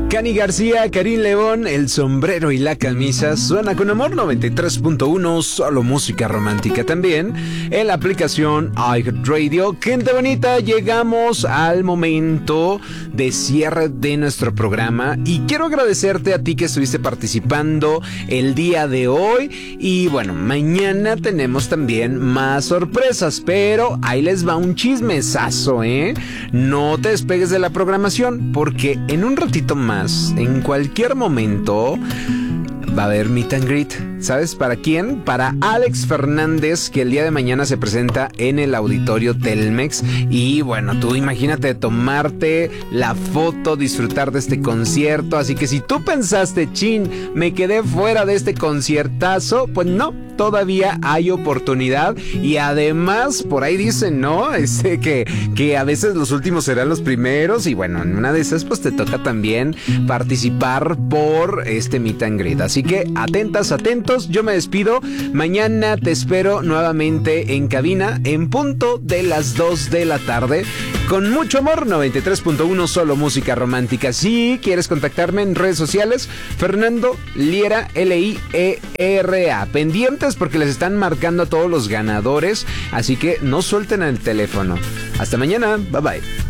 Cani García, Karim León, El sombrero y la camisa. Suena con amor 93.1, solo música romántica también. En la aplicación iHeartRadio. Gente bonita, llegamos al momento de cierre de nuestro programa. Y quiero agradecerte a ti que estuviste participando el día de hoy. Y bueno, mañana tenemos también más sorpresas. Pero ahí les va un chismesazo, ¿eh? No te despegues de la programación, porque en un ratito más, en cualquier momento, va a haber meet and greet. ¿Sabes para quién? Para Alex Fernández, que el día de mañana se presenta en el Auditorio Telmex. Y bueno, tú imagínate tomarte la foto, disfrutar de este concierto. Así que si tú pensaste, chin, me quedé fuera de este conciertazo, pues no, todavía hay oportunidad. Y además, por ahí dicen, ¿no? Que a veces los últimos serán los primeros. Y bueno, en una de esas pues te toca también participar por este meet and greet. Así que atentas, atentos. Yo me despido. Mañana te espero nuevamente en cabina en punto de las 2 de la tarde. Con mucho amor, 93.1, solo música romántica. Si quieres contactarme en redes sociales, Fernando Liera, Liera. Pendientes porque les están marcando a todos los ganadores. Así que no suelten el teléfono. Hasta mañana. Bye bye.